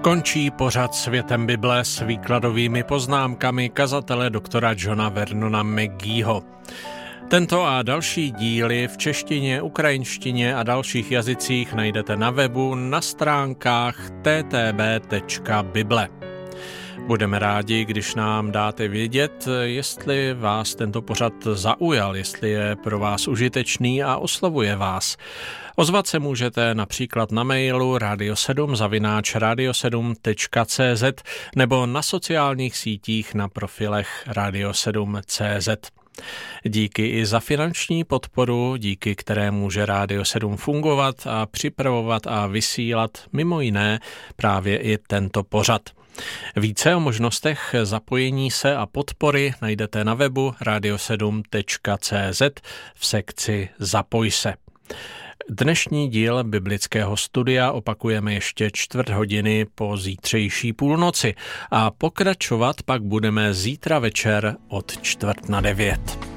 Končí pořad Světem Bible s výkladovými poznámkami kazatele doktora Johna Vernona McGeeho. Tento a další díly v češtině, ukrajinštině a dalších jazycích najdete na webu na stránkách ttb.bible. Budeme rádi, když nám dáte vědět, jestli vás tento pořad zaujal, jestli je pro vás užitečný a oslovuje vás. Ozvat se můžete například na mailu radio7@radio7.cz nebo na sociálních sítích na profilech radio7.cz. Díky i za finanční podporu, díky které může Radio 7 fungovat a připravovat a vysílat mimo jiné právě i tento pořad. Více o možnostech zapojení se a podpory najdete na webu radio7.cz v sekci Zapoj se. Dnešní díl biblického studia opakujeme ještě 4:15 po zítřejší půlnoci a pokračovat pak budeme zítra večer od 8:45.